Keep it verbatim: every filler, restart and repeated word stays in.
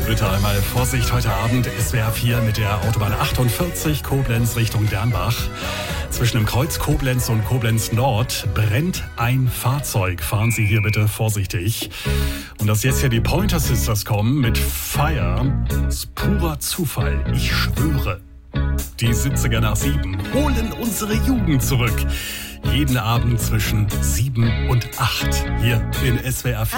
Bitte einmal Vorsicht heute Abend, S W R vier mit der Autobahn achtundvierzig Koblenz Richtung Dernbach. Zwischen dem Kreuz Koblenz und Koblenz Nord brennt ein Fahrzeug. Fahren Sie hier bitte vorsichtig. Und dass jetzt hier die Pointer Sisters kommen mit Fire, ist purer Zufall, ich schwöre. Die siebziger nach sieben holen unsere Jugend zurück. Jeden Abend zwischen sieben und acht hier in S W R vier.